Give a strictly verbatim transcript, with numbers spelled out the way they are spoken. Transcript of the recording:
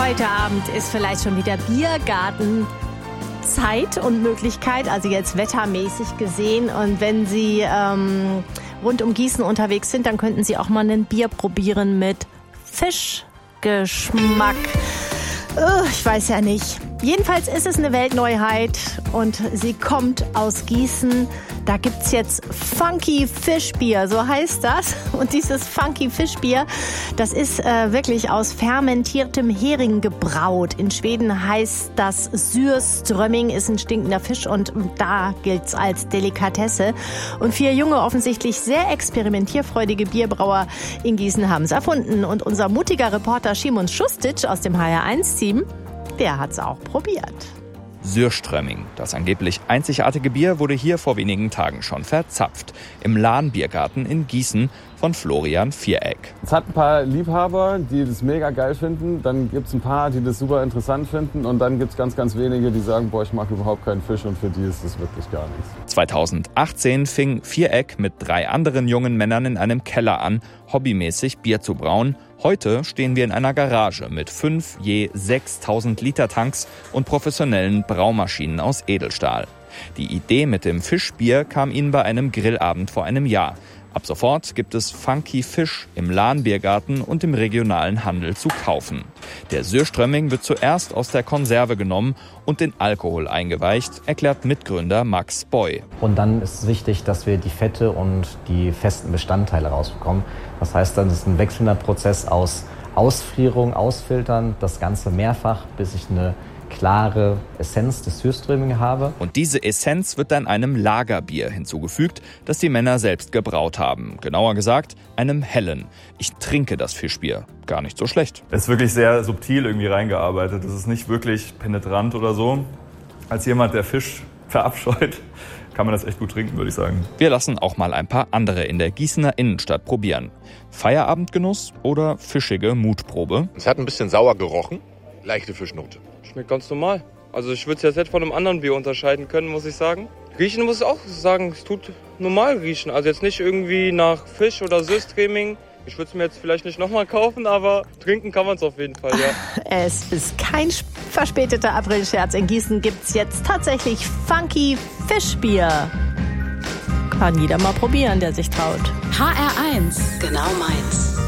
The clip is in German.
Heute Abend ist vielleicht schon wieder Biergartenzeit und Möglichkeit, also jetzt wettermäßig gesehen. Und wenn Sie ähm, rund um Gießen unterwegs sind, dann könnten Sie auch mal ein Bier probieren mit Fischgeschmack. Uh, ich weiß ja nicht. Jedenfalls ist es eine Weltneuheit und sie kommt aus Gießen. Da gibt's jetzt Funky Fischbier, so heißt das. Und dieses Funky Fischbier, das ist äh, wirklich aus fermentiertem Hering gebraut. In Schweden heißt das Surströmming, ist ein stinkender Fisch und da gilt's als Delikatesse. Und vier junge, offensichtlich sehr experimentierfreudige Bierbrauer in Gießen haben es erfunden. Und unser mutiger Reporter Szymon Schustic aus dem H R eins Team, der hat's auch probiert. Surströmming, das angeblich einzigartige Bier, wurde hier vor wenigen Tagen schon verzapft. Im Lahn-Biergarten in Gießen von Florian Viereck. Es hat ein paar Liebhaber, die das mega geil finden. Dann gibt es ein paar, die das super interessant finden. Und dann gibt es ganz, ganz wenige, die sagen, boah, ich mag überhaupt keinen Fisch. Und für die ist das wirklich gar nichts. zweitausendachtzehn fing Viereck mit drei anderen jungen Männern in einem Keller an, hobbymäßig Bier zu brauen. Heute stehen wir in einer Garage mit fünf je sechstausend Liter Tanks und professionellen Braumaschinen aus Edelstahl. Die Idee mit dem Fischbier kam ihnen bei einem Grillabend vor einem Jahr. Ab sofort gibt es Funky Fisch im Lahn-Biergarten und im regionalen Handel zu kaufen. Der Surströmming wird zuerst aus der Konserve genommen und in Alkohol eingeweicht, erklärt Mitgründer Max Boy. Und dann ist es wichtig, dass wir die Fette und die festen Bestandteile rausbekommen. Das heißt, dann ist ein wechselnder Prozess aus Ausfrierung, Ausfiltern, das Ganze mehrfach, bis ich eine klare Essenz des Surströmming habe. Und diese Essenz wird dann einem Lagerbier hinzugefügt, das die Männer selbst gebraut haben. Genauer gesagt, einem hellen. Ich trinke das Fischbier. Gar nicht so schlecht. Es ist wirklich sehr subtil irgendwie reingearbeitet. Es ist nicht wirklich penetrant oder so. Als jemand, der Fisch verabscheut, kann man das echt gut trinken, würde ich sagen. Wir lassen auch mal ein paar andere in der Gießener Innenstadt probieren. Feierabendgenuss oder fischige Mutprobe? Es hat ein bisschen sauer gerochen. Leichte Fischnote. Schmeckt ganz normal. Also ich würde es jetzt nicht von einem anderen Bier unterscheiden können, muss ich sagen. Riechen muss ich auch sagen, es tut normal riechen. Also jetzt nicht irgendwie nach Fisch oder Surströmming. Ich würde es mir jetzt vielleicht nicht nochmal kaufen, aber trinken kann man es auf jeden Fall, ja. Es ist kein verspäteter Aprilscherz. In Gießen gibt's jetzt tatsächlich Funky Fischbier. Kann jeder mal probieren, der sich traut. H R eins, genau meins.